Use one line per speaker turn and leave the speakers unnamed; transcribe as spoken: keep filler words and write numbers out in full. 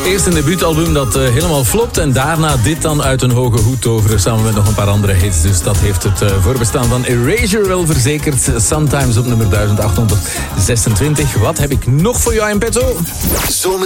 Eerst een debuutalbum dat uh, helemaal flopt en daarna dit dan uit een hoge hoed toveren samen met nog een paar andere hits. Dus dat heeft het uh, voorbestaan van Erasure wel verzekerd. Sometimes op nummer duizend achthonderdzesentwintig. Wat heb ik nog voor jou in petto?
Zomer